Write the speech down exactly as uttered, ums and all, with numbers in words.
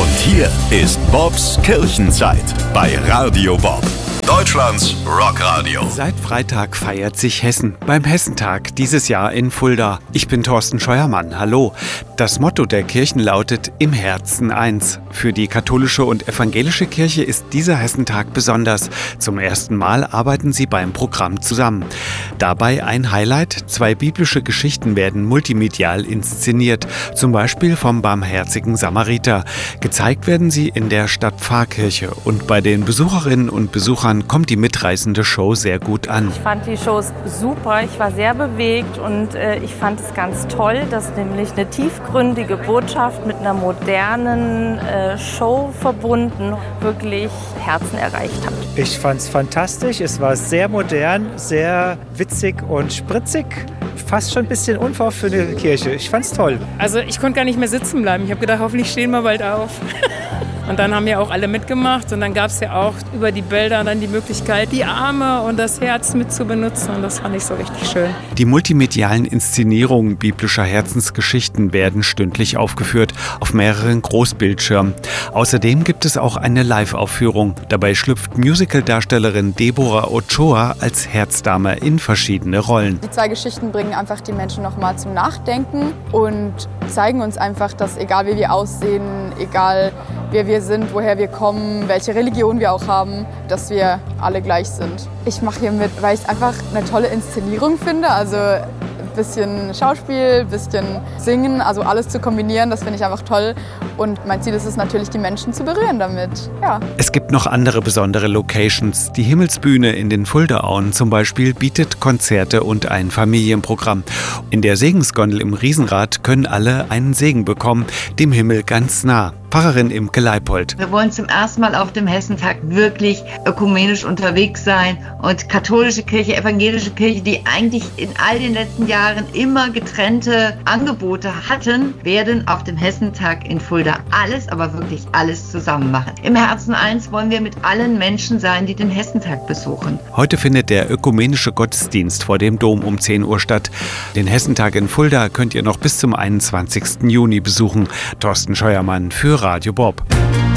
Und hier ist Bobs Kirchenzeit bei Radio Bob, Deutschlands Rockradio. Seit Freitag feiert sich Hessen beim Hessentag, dieses Jahr in Fulda. Ich bin Thorsten Scheuermann, hallo. Das Motto der Kirchen lautet Im Herzen eins. Für die katholische und evangelische Kirche ist dieser Hessentag besonders. Zum ersten Mal arbeiten sie beim Programm zusammen. Dabei ein Highlight: zwei biblische Geschichten werden multimedial inszeniert, zum Beispiel vom barmherzigen Samariter. Gezeigt werden sie in der Stadtpfarrkirche und bei den Besucherinnen und Besuchern kommt die mitreißende Show sehr gut an. Ich fand die Shows super, ich war sehr bewegt und äh, ich fand es ganz toll, dass nämlich eine tiefgründige Botschaft mit einer modernen äh, Show verbunden wirklich Herzen erreicht hat. Ich fand es fantastisch, es war sehr modern, sehr witzig und spritzig. Fast schon ein bisschen unfair für eine Kirche. Ich fand's toll. Also ich konnte gar nicht mehr sitzen bleiben. Ich habe gedacht, hoffentlich stehen wir bald auf. Und dann haben ja auch alle mitgemacht und dann gab es ja auch über die Bilder dann die Möglichkeit, die Arme und das Herz mit zu benutzen und das fand ich so richtig schön. Die multimedialen Inszenierungen biblischer Herzensgeschichten werden stündlich aufgeführt auf mehreren Großbildschirmen. Außerdem gibt es auch eine Live-Aufführung. Dabei schlüpft Musical-Darstellerin Deborah Ochoa als Herzdame in verschiedene Rollen. Die zwei Geschichten bringen einfach die Menschen noch mal zum Nachdenken und zeigen uns einfach, dass egal wie wir aussehen, egal wer wir sind, woher wir kommen, welche Religion wir auch haben, dass wir alle gleich sind. Ich mache hier mit, weil ich es einfach eine tolle Inszenierung finde. Also ein bisschen Schauspiel, ein bisschen Singen, also alles zu kombinieren, das finde ich einfach toll. Und mein Ziel ist es natürlich, die Menschen zu berühren damit. Ja. Es gibt noch andere besondere Locations. Die Himmelsbühne in den Fuldaauen zum Beispiel bietet Konzerte und ein Familienprogramm. In der Segensgondel im Riesenrad können alle einen Segen bekommen, dem Himmel ganz nah. Pfarrerin Imke Leipold. Wir wollen zum ersten Mal auf dem Hessentag wirklich ökumenisch unterwegs sein und katholische Kirche, evangelische Kirche, die eigentlich in all den letzten Jahren immer getrennte Angebote hatten, werden auf dem Hessentag in Fulda alles, aber wirklich alles zusammen machen. Im Herzen eins wollen wir mit allen Menschen sein, die den Hessentag besuchen. Heute findet der ökumenische Gottesdienst vor dem Dom um zehn Uhr statt. Den Hessentag in Fulda könnt ihr noch bis zum einundzwanzigsten Juni besuchen. Thorsten Scheuermann für Radio Bob.